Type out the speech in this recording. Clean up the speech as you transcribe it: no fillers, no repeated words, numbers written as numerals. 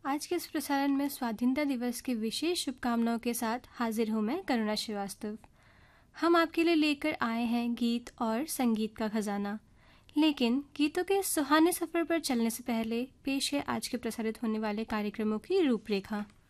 आज के इस प्रसारण में स्वाधीनता दिवस की विशेष शुभकामनाओं के साथ हाजिर हूँ मैं करुणा श्रीवास्तव। हम आपके लिए लेकर आए हैं गीत और संगीत का खजाना। लेकिन गीतों के इस सुहाने सफर पर चलने से पहले पेश है आज के प्रसारित होने वाले कार्यक्रमों की रूपरेखा।